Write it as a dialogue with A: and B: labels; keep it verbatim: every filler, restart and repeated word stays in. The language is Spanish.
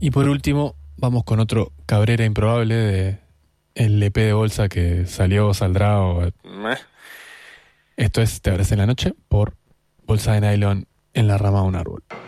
A: Y por último, vamos con otro Cabrera improbable de el E P de Bolsa que salió, saldrá o...
B: Meh.
A: Esto es Te abrazo en la noche por Bolsa de Nylon en la rama de un árbol.